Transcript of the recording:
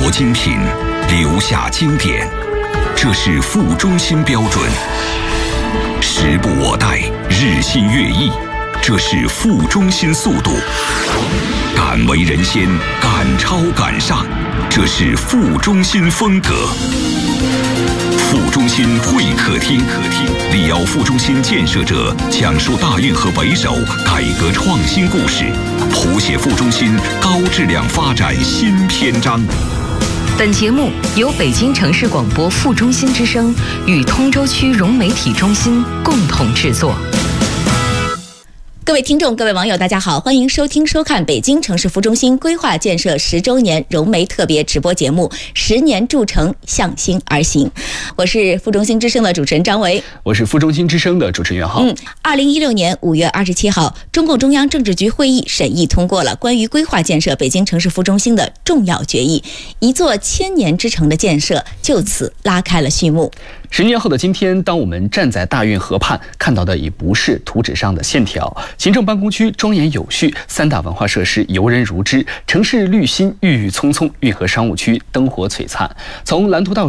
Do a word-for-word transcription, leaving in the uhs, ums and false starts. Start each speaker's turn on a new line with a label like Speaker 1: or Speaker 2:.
Speaker 1: 活精品，留下经典，这是副中心标准。时不我待，日新月异，这是副中心速度。敢为人先，敢超敢上，这是副中心风格。副中心会客厅，李敖副中心建设者讲述大运河北首改革创新故事，谱写副中心高质量发展新篇章。
Speaker 2: 本节目由北京城市广播副中心之声与通州区融媒体中心共同制作。
Speaker 3: 各位听众、各位网友，大家好，欢迎收听、收看北京城市副中心规划建设十周年融媒特别直播节目《十年筑城，向心而行》。我是副中心之声的主持人张维，
Speaker 4: 我是副中心之声的主持人袁浩。
Speaker 3: 嗯，二零一六年五月二十七号，中共中央政治局会议审议通过了关于规划建设北京城市副中心的重要决议，一座千年之城的建设就此拉开了序幕。
Speaker 4: 十年后的今天，当我们站在大运河畔，看到的已不是图纸上的线条，行政办公区庄严有序，三大文化设施游人如织，城市绿心郁郁葱葱，运河商务区灯火璀璨。从蓝图到